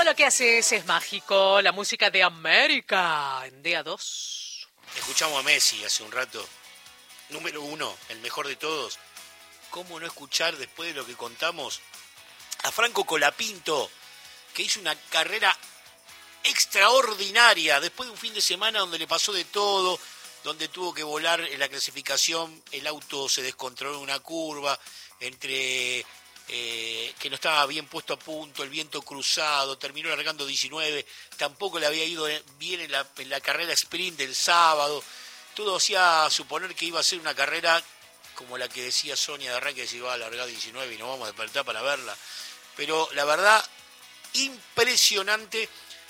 lo que haces es mágico. La música de América en DA2. Escuchamos a Messi hace un rato. Número 1, el mejor de todos. ¿Cómo no escuchar, después de lo que contamos, a Franco Colapinto, que hizo una carrera extraordinaria después de un fin de semana donde le pasó de todo, donde tuvo que volar en la clasificación, el auto se descontroló en una curva, entre que no estaba bien puesto a punto, el viento cruzado, terminó largando 19, tampoco le había ido bien en la carrera sprint del sábado, todo hacía suponer que iba a ser una carrera como la que decía Sonia de arranque, que se iba a largar 19 y nos vamos a despertar para verla, pero la verdad, impresionante.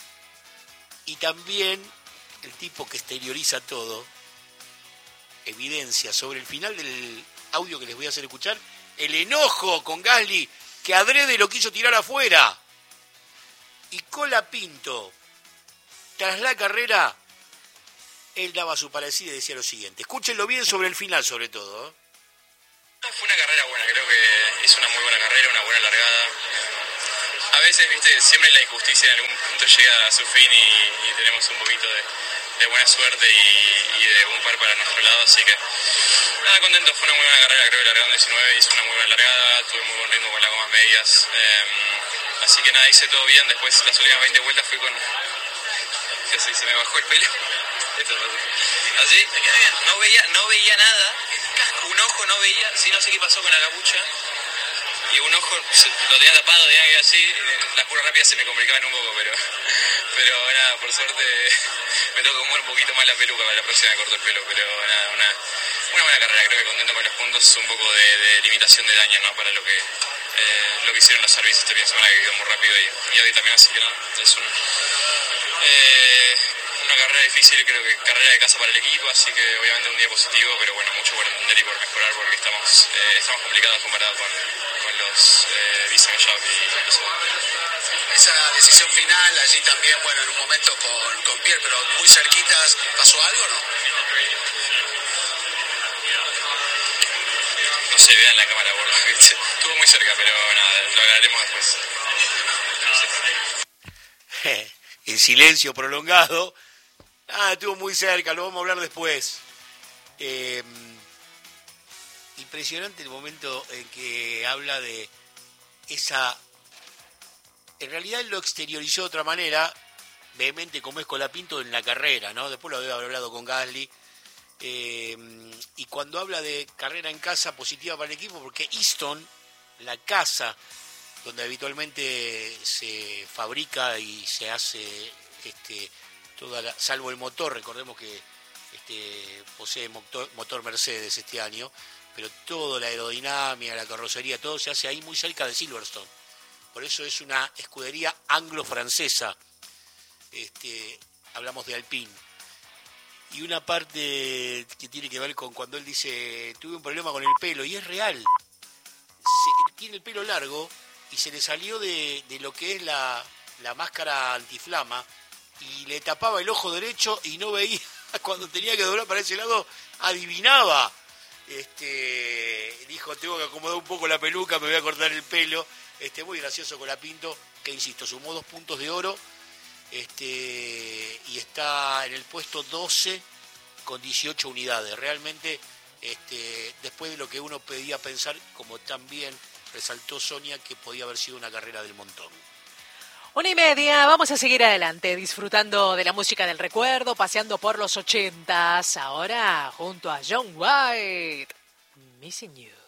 Y también el tipo que exterioriza todo, evidencia sobre el final del audio que les voy a hacer escuchar, el enojo con Gasly, que adrede lo quiso tirar afuera. Y Colapinto, tras la carrera, él daba su parecida y decía lo siguiente. Escúchenlo bien sobre el final, sobre todo. Fue una carrera buena, creo que hizo una muy buena carrera, una buena largada. A veces, viste, siempre la injusticia en algún punto llega a su fin y tenemos un poquito de buena suerte y de un par para nuestro lado, así que nada, contento, fue una muy buena carrera, creo que largando 19, hice una muy buena largada, tuve muy buen ritmo con las gomas medias, así que nada, hice todo bien, después las últimas 20 vueltas fui con... Casi se me bajó el pelo, esto pasó. Así, me quedé bien, no veía nada, un ojo no veía, sí, no sé qué pasó con la capucha. Y un ojo lo tenía tapado, tenía que ir así, las curvas rápidas se me complicaban un poco, pero nada, por suerte me tengo que mover un poquito más la peluca, para la próxima me corto el pelo, pero nada, una buena carrera, creo que contento con los puntos, un poco de limitación de daño, ¿no? Para lo que hicieron los servicios este fin de semana, que quedó muy rápido y hoy también, así que nada, es una carrera difícil, creo que carrera de casa para el equipo, así que obviamente un día positivo, pero bueno, mucho por entender y por mejorar, porque estamos complicados comparados con los Visa Shop y eso. Esa decisión final allí también, bueno, en un momento con Pierre, pero muy cerquitas, ¿pasó algo o no? No se vea en la cámara, ¿viste? Estuvo muy cerca, pero nada, lo hablaremos después. En silencio prolongado. Estuvo muy cerca, lo vamos a hablar después. Impresionante el momento en que habla de esa... En realidad él lo exteriorizó de otra manera, vehemente como es Colapinto en la carrera, ¿no? Después lo había hablado con Gasly. Y cuando habla de carrera en casa positiva para el equipo, porque Easton, la casa donde habitualmente se fabrica y se hace salvo el motor, recordemos que posee motor Mercedes este año, pero toda la aerodinámica, la carrocería, todo se hace ahí muy cerca de Silverstone. Por eso es una escudería anglo-francesa. Hablamos de Alpine. Y una parte que tiene que ver con cuando él dice, tuve un problema con el pelo, y es real. Tiene el pelo largo y se le salió de lo que es la máscara antiflama y le tapaba el ojo derecho y no veía, cuando tenía que doblar para ese lado, adivinaba. Dijo, tengo que acomodar un poco la peluca, me voy a cortar el pelo. Muy gracioso Colapinto, que insisto, sumó 2 puntos de oro y está en el puesto 12 con 18 unidades. Realmente, después de lo que uno pedía pensar, como también resaltó Sonia, que podía haber sido una carrera del montón. 1:30, vamos a seguir adelante, disfrutando de la música del recuerdo, paseando por los 80s, ahora junto a John White, Missing You.